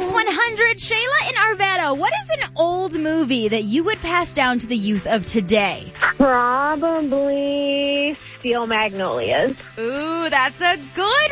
X100, Shayla in Arvada, what is an old movie that you would pass down to the youth of today? Probably Steel Magnolias. Ooh, that's a good